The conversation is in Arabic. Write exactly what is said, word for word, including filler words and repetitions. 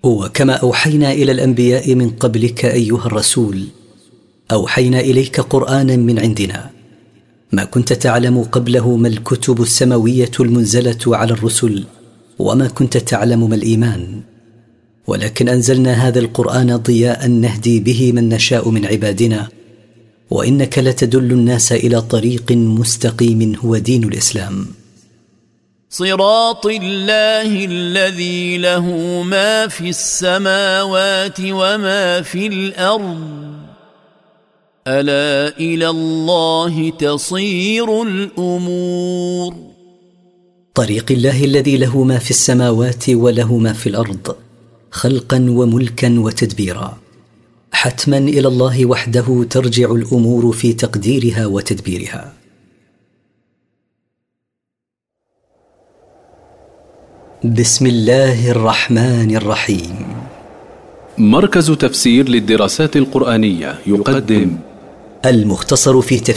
هو كما أوحينا إلى الأنبياء من قبلك أيها الرسول أوحينا إليك قرآنا من عندنا ما كنت تعلم قبله ما الكتب السماوية المنزلة على الرسل وما كنت تعلم ما الإيمان، ولكن أنزلنا هذا القرآن ضياء نهدي به من نشاء من عبادنا، وإنك لتدل الناس إلى طريق مستقيم هو دين الإسلام. صراط الله الذي له ما في السماوات وما في الأرض ألا إلى الله تصير الأمور. طريق الله الذي له ما في السماوات وله ما في الأرض خلقا وملكا وتدبيرا، حتما إلى الله وحده ترجع الأمور في تقديرها وتدبيرها. بسم الله الرحمن الرحيم. مركز تفسير للدراسات القرآنية يقدم المختصر في تفسير